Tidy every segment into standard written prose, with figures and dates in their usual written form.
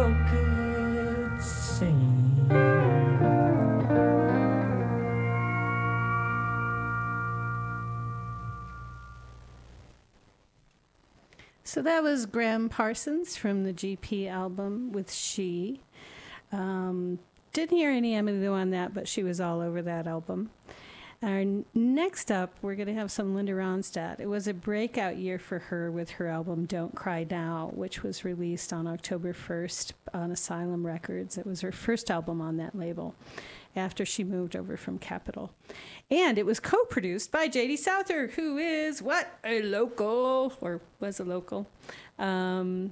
people could sing. So that was Graham Parsons from the GP album with She. Didn't hear any Emily on that, but she was all over that album. Next up, we're going to have some Linda Ronstadt. It was a breakout year for her with her album Don't Cry Now, which was released on October 1st on Asylum Records. It was her first album on that label after she moved over from Capitol. And it was co-produced by J.D. Souther, who is, a local, or was a local. And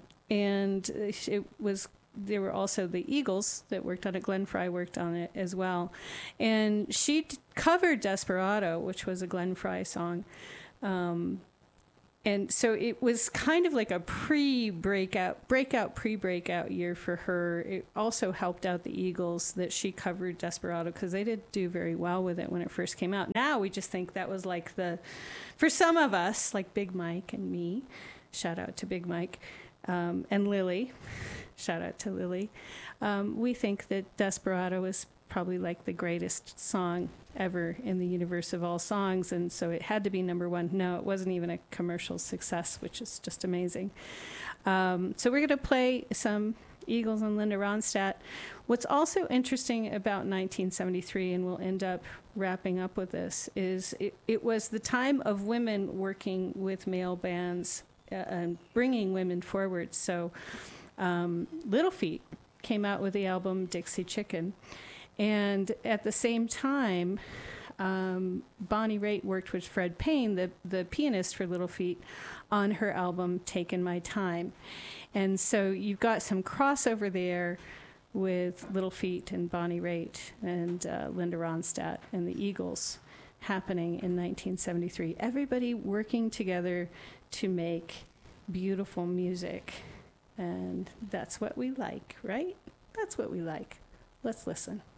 it was... There were also the Eagles that worked on it. Glenn Frey worked on it as well. And she covered Desperado, which was a Glenn Frey song. And so it was kind of like a pre-breakout year for her. It also helped out the Eagles that she covered Desperado because they did do very well with it when it first came out. Now we just think that was like for some of us, like Big Mike and me, shout out to Big Mike, and Lily. Shout out to Lily. We think that Desperado is probably like the greatest song ever in the universe of all songs, and so it had to be number one. No, it wasn't even a commercial success, which is just amazing. So we're going to play some Eagles and Linda Ronstadt. What's also interesting about 1973, and we'll end up wrapping up with this, is it was the time of women working with male bands and bringing women forward. So Little Feat came out with the album Dixie Chicken. And at the same time, Bonnie Raitt worked with Fred Payne, the pianist for Little Feat, on her album Takin' My Time. And so you've got some crossover there with Little Feat and Bonnie Raitt and Linda Ronstadt and the Eagles happening in 1973. Everybody working together to make beautiful music. And that's what we like, right? That's what we like. Let's listen.